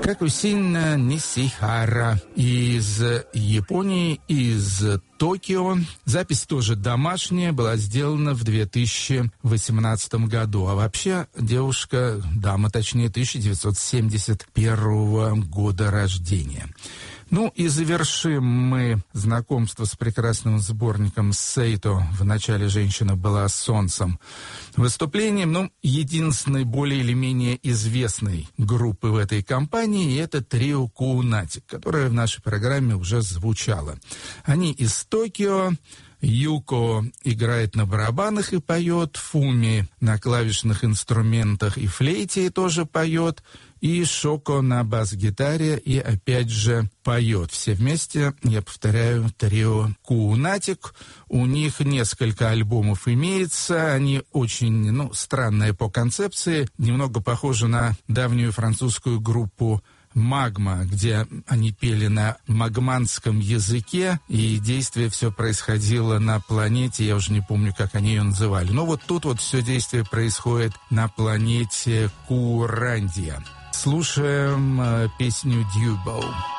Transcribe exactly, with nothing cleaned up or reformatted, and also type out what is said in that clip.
Хакусин Нисихара из Японии, из Токио. Запись тоже домашняя, была сделана в две тысячи восемнадцатом году. А вообще девушка, дама точнее, тысяча девятьсот семьдесят первого года рождения. Ну и завершим мы знакомство с прекрасным сборником Сейто «В начале женщина была солнцем» выступлением, ну, единственной более или менее известной группы в этой компании, и это трио Куунатик, которое в нашей программе уже звучало. Они из Токио. Юко играет на барабанах и поет, Фуми на клавишных инструментах и флейте и тоже поет, и Шоко на бас-гитаре и опять же поет. Все вместе, я повторяю, трио Куунатик. У них несколько альбомов имеется, они очень, ну, странные по концепции, немного похожи на давнюю французскую группу «Магма», где они пели на магманском языке, и действие все происходило на планете, я уже не помню, как они ее называли. Но вот тут вот все действие происходит на планете Курандия. Слушаем э, песню «Дьюбоу».